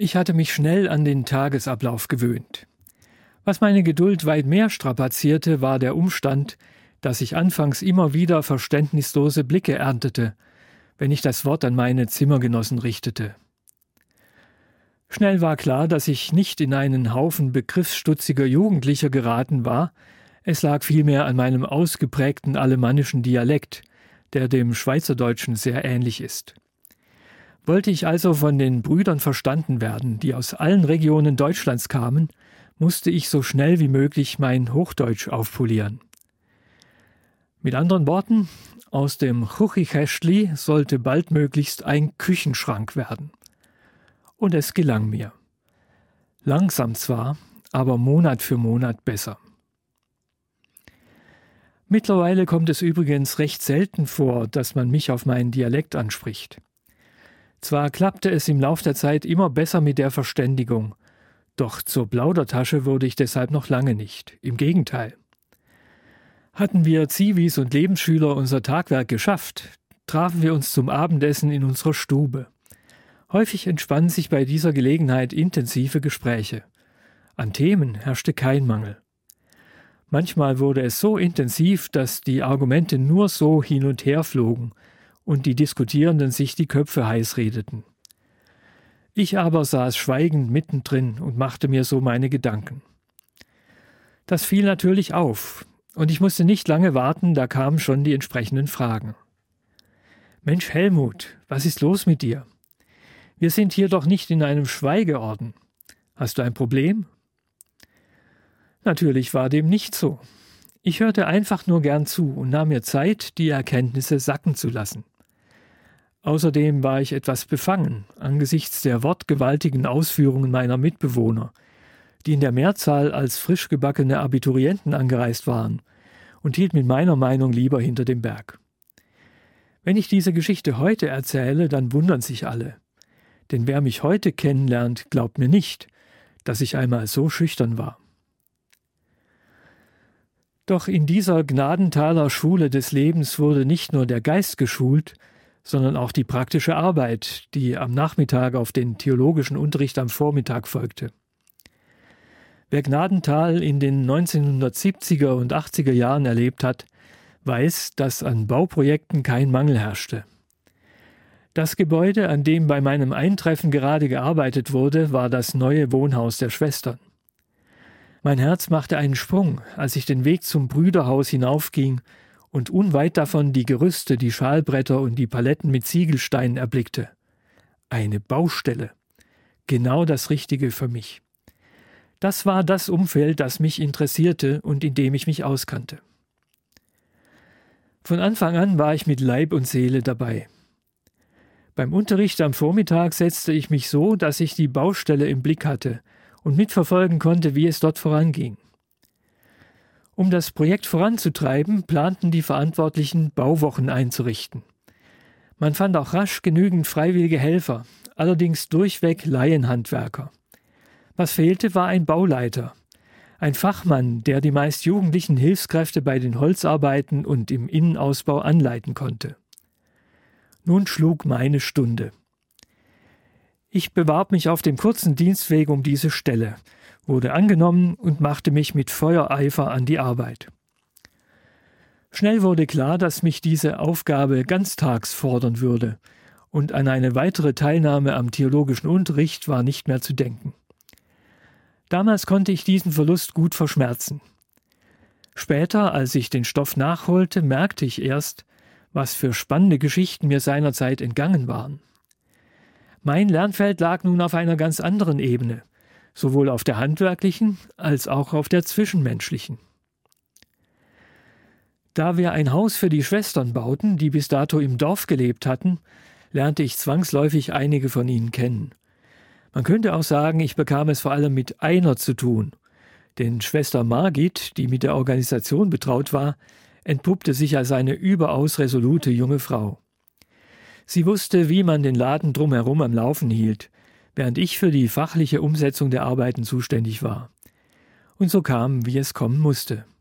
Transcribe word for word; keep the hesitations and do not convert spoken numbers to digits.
Ich hatte mich schnell an den Tagesablauf gewöhnt. Was meine Geduld weit mehr strapazierte, war der Umstand, dass ich anfangs immer wieder verständnislose Blicke erntete, wenn ich das Wort an meine Zimmergenossen richtete. Schnell war klar, dass ich nicht in einen Haufen begriffsstutziger Jugendlicher geraten war, es lag vielmehr an meinem ausgeprägten alemannischen Dialekt, der dem Schweizerdeutschen sehr ähnlich ist. Wollte ich also von den Brüdern verstanden werden, die aus allen Regionen Deutschlands kamen, musste ich so schnell wie möglich mein Hochdeutsch aufpolieren. Mit anderen Worten, aus dem Chuchichäschtli sollte baldmöglichst ein Küchenschrank werden. Und es gelang mir. Langsam zwar, aber Monat für Monat besser. Mittlerweile kommt es übrigens recht selten vor, dass man mich auf meinen Dialekt anspricht. Zwar klappte es im Lauf der Zeit immer besser mit der Verständigung, doch zur Plaudertasche wurde ich deshalb noch lange nicht. Im Gegenteil. Hatten wir Zivis und Lebensschüler unser Tagwerk geschafft, trafen wir uns zum Abendessen in unserer Stube. Häufig entspannen sich bei dieser Gelegenheit intensive Gespräche. An Themen herrschte kein Mangel. Manchmal wurde es so intensiv, dass die Argumente nur so hin und her flogen und die Diskutierenden sich die Köpfe heiß redeten. Ich aber saß schweigend mittendrin und machte mir so meine Gedanken. Das fiel natürlich auf, und ich musste nicht lange warten, da kamen schon die entsprechenden Fragen. »Mensch, Helmut, was ist los mit dir? Wir sind hier doch nicht in einem Schweigeorden. Hast du ein Problem?« Natürlich war dem nicht so. Ich hörte einfach nur gern zu und nahm mir Zeit, die Erkenntnisse sacken zu lassen. Außerdem war ich etwas befangen angesichts der wortgewaltigen Ausführungen meiner Mitbewohner, die in der Mehrzahl als frisch gebackene Abiturienten angereist waren, und hielt mit meiner Meinung lieber hinter dem Berg. Wenn ich diese Geschichte heute erzähle, dann wundern sich alle. Denn wer mich heute kennenlernt, glaubt mir nicht, dass ich einmal so schüchtern war. Doch in dieser Gnadenthaler Schule des Lebens wurde nicht nur der Geist geschult, sondern auch die praktische Arbeit, die am Nachmittag auf den theologischen Unterricht am Vormittag folgte. Wer Gnadenthal in den neunzehnhundertsiebziger und achtziger Jahren erlebt hat, weiß, dass an Bauprojekten kein Mangel herrschte. Das Gebäude, an dem bei meinem Eintreffen gerade gearbeitet wurde, war das neue Wohnhaus der Schwestern. Mein Herz machte einen Sprung, als ich den Weg zum Brüderhaus hinaufging und unweit davon die Gerüste, die Schalbretter und die Paletten mit Ziegelsteinen erblickte. Eine Baustelle. Genau das Richtige für mich. Das war das Umfeld, das mich interessierte und in dem ich mich auskannte. Von Anfang an war ich mit Leib und Seele dabei. Beim Unterricht am Vormittag setzte ich mich so, dass ich die Baustelle im Blick hatte und mitverfolgen konnte, wie es dort voranging. Um das Projekt voranzutreiben, planten die Verantwortlichen, Bauwochen einzurichten. Man fand auch rasch genügend freiwillige Helfer, allerdings durchweg Laienhandwerker. Was fehlte, war ein Bauleiter, ein Fachmann, der die meist jugendlichen Hilfskräfte bei den Holzarbeiten und im Innenausbau anleiten konnte. Nun schlug meine Stunde. Ich bewarb mich auf dem kurzen Dienstweg um diese Stelle, wurde angenommen und machte mich mit Feuereifer an die Arbeit. Schnell wurde klar, dass mich diese Aufgabe ganztags fordern würde, und an eine weitere Teilnahme am theologischen Unterricht war nicht mehr zu denken. Damals konnte ich diesen Verlust gut verschmerzen. Später, als ich den Stoff nachholte, merkte ich erst, was für spannende Geschichten mir seinerzeit entgangen waren. Mein Lernfeld lag nun auf einer ganz anderen Ebene, sowohl auf der handwerklichen als auch auf der zwischenmenschlichen. Da wir ein Haus für die Schwestern bauten, die bis dato im Dorf gelebt hatten, lernte ich zwangsläufig einige von ihnen kennen. Man könnte auch sagen, ich bekam es vor allem mit einer zu tun, denn Schwester Margit, die mit der Organisation betraut war, entpuppte sich als eine überaus resolute junge Frau. Sie wusste, wie man den Laden drumherum am Laufen hielt, während ich für die fachliche Umsetzung der Arbeiten zuständig war. Und so kam, wie es kommen musste.